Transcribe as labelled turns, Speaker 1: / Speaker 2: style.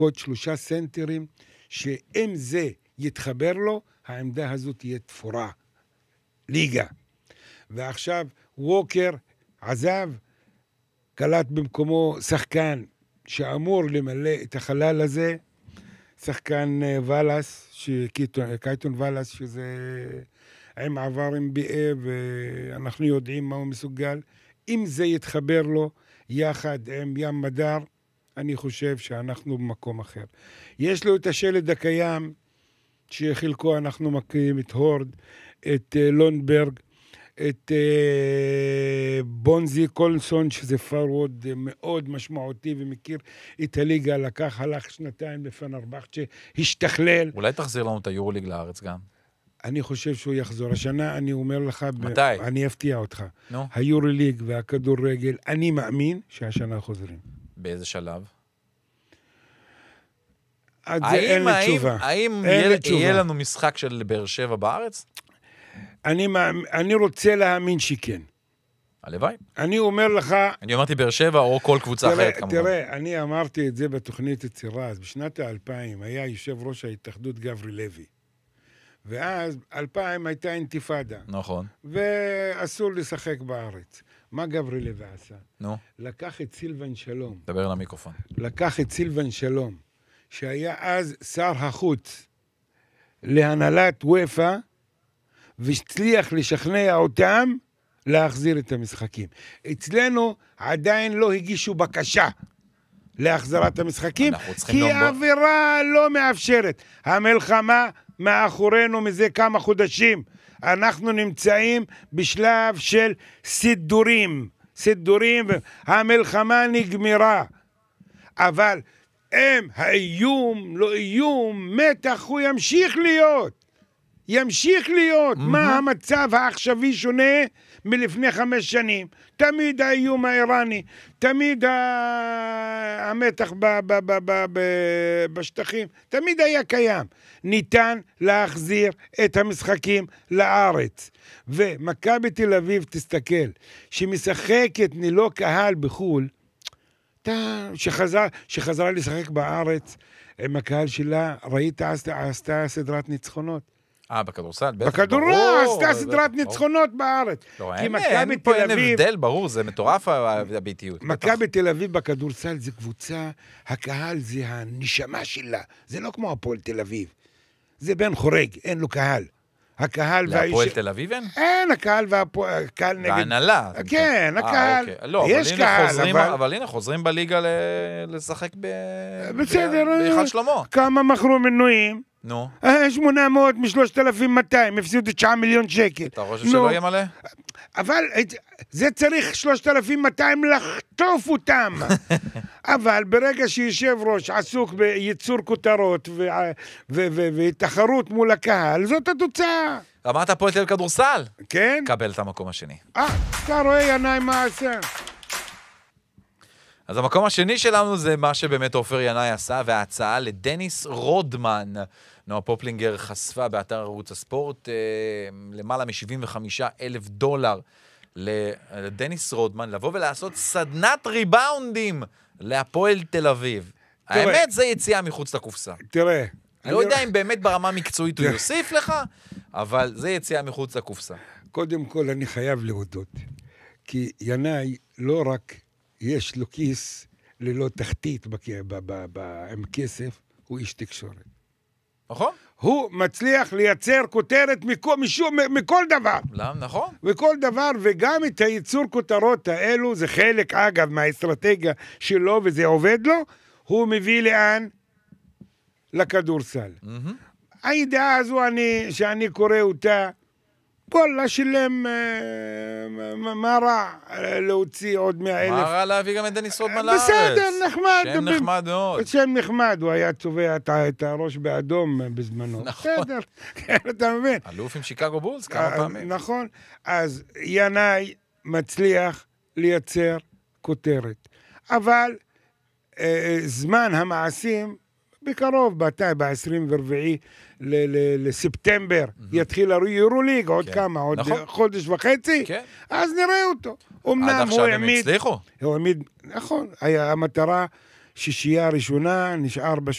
Speaker 1: עוד 3 סנטרים, שאם זה יתחבר לו, העמדה הזאת תהיה תפורה. ליגה. ועכשיו ווקר עזב, קלט במקומו שחקן שאמור למלא את החלל הזה, שחקן ולס, קייטון ולס, שזה עם עבר NBA, ואנחנו יודעים מה הוא מסוגל. אם זה יתחבר לו יחד עם ים מדר, אני חושב שאנחנו במקום אחר. יש לו את השלד הקיים, שחלקו אנחנו מכירים את הורד, את לונדברג, את בונזי קולסון, שזה פרוד מאוד משמעותי ומכיר את הליגה, הלך שנתיים בפנרבחצ'ה, השתכלל.
Speaker 2: אולי תחזיר לנו את היורוליג לארץ גם.
Speaker 1: אני חושב שהוא יחזור. השנה אני אומר לך,
Speaker 2: מתי?
Speaker 1: אני אפתיע אותך.
Speaker 2: נו.
Speaker 1: היורוליג והכדורגל, אני מאמין שהשנה חוזרים.
Speaker 2: באיזה שלב?
Speaker 1: אין לי תשובה.
Speaker 2: האם יהיה לנו משחק של באר שבע בארץ?
Speaker 1: אני רוצה להאמין שכן.
Speaker 2: הלוואי.
Speaker 1: אני אומר לך...
Speaker 2: אני אמרתי באר שבע או כל קבוצה אחרת כמובן.
Speaker 1: תראה, אני אמרתי את זה בתוכנית הצירה, אז בשנת 2000 היה יושב ראש ההתאחדות גברי לוי. ואז 2000 הייתה אינתיפאדה.
Speaker 2: נכון.
Speaker 1: ואסור לשחק בארץ. מה גברי לוי עשה?
Speaker 2: נו.
Speaker 1: לקח את סילבן שלום.
Speaker 2: דבר על המיקרופון.
Speaker 1: לקח את סילבן שלום, שהיה אז שר החוץ להנהלת וופא, והצליח לשכנע אותם להחזיר את המשחקים. אצלנו עדיין לא הגישו בקשה להחזרת המשחקים, כי האווירה לא מאפשרת. המלחמה מאחורינו מזה כמה חודשים. אנחנו נמצאים בשלב של סידורים, המלחמה נגמרה. אבל אם האיום, לא איום, מתח הוא ימשיך להיות. מה המצב העכשווי שונה מלפני 5 שנים? תמיד האיום האיראני, תמיד המתח בשטחים, תמיד היה קיים. ניתן להחזיר את המשחקים לארץ. ומכבי תל אביב, תסתכל, שמשחקת ללא קהל בחול, שחזרה לשחק בארץ עם הקהל שלה, ראית, עשתה סדרת ניצחונות.
Speaker 2: בכדורסל?
Speaker 1: בכדורסל עשתה סדרת ניצחונות בארץ.
Speaker 2: כי מכבי תל אביב... אין הבדל, ברור, זה מטורף הביתיות.
Speaker 1: מכבי תל אביב בכדורסל זה קבוצה, הקהל זה הנשמה שלה. זה לא כמו הפועל תל אביב. זה בן חורג, אין לו קהל. הקהל
Speaker 2: להפועל תל אביב אין?
Speaker 1: אין, הקהל והקהל נגד...
Speaker 2: והנהלה.
Speaker 1: כן, הקהל. יש קהל,
Speaker 2: אבל הנה, חוזרים בליגה לשחק
Speaker 1: בסדר.
Speaker 2: ביחד שלמה.
Speaker 1: כמה מכרו מנויים?
Speaker 2: נו.
Speaker 1: 800 מ-3,200, הפסידו 9 מיליון שקל.
Speaker 2: אתה חושב שלא יהיה מלא?
Speaker 1: אבל זה צריך 3,200 לחטוף אותם. אבל ברגע שיושב ראש עסוק בייצור כותרות ותחרות מול הקהל, זאת התוצאה.
Speaker 2: אמרת הפועל תל אביב כדורסל?
Speaker 1: כן.
Speaker 2: קבל את המקום השני.
Speaker 1: אתה רואה ינאי מה עשה.
Speaker 2: אז המקום השני שלנו זה מה שבאמת עופר ינאי עשה, וההצעה לדניס רודמן. נועה פופלינגר חשפה באתר ערוץ הספורט למעלה $75,000 לדניס רודמן, לבוא ולעשות סדנת ריבאונדים להפועל תל אביב. האמת זה יציאה מחוץ לקופסה.
Speaker 1: תראה.
Speaker 2: לא יודע אם באמת ברמה מקצועית הוא יוסיף לך, אבל זה יציאה מחוץ לקופסה.
Speaker 1: קודם כל אני חייב להודות, כי ינאי לא רק יש לו כיס ללא תחתית עם כסף, הוא איש תקשורת.
Speaker 2: נכון?
Speaker 1: הוא מצליח לייצר כותרת מכל דבר.
Speaker 2: נכון.
Speaker 1: מכל דבר, וגם את הייצור כותרות האלו, זה חלק אגב מהאסטרטגיה שלו, וזה עובד לו, הוא מביא לאן? לכדורסל. הידיעה הזו, שאני קורא אותה, כל שילם, מה רע להוציא עוד 100,000.
Speaker 2: מה רע להביא גם את דניס רודמן לארץ?
Speaker 1: בסדר, נחמד.
Speaker 2: שם נחמד מאוד.
Speaker 1: שם נחמד, הוא היה צובע את הראש באדום בזמנו.
Speaker 2: נכון.
Speaker 1: בסדר, אתה מבין.
Speaker 2: אלוף עם שיקגו בולס כמה פעמים.
Speaker 1: נכון. אז ינאי מצליח לייצר כותרת. אבל זמן המעשים, בקרוב, ב-24 לספטמבר, יתחיל היורוליג, עוד כמה, עוד חודש וחצי, אז נראה אותו.
Speaker 2: עד עכשיו הם הצליחו.
Speaker 1: נכון, המטרה, 6 ראשונה, נשאר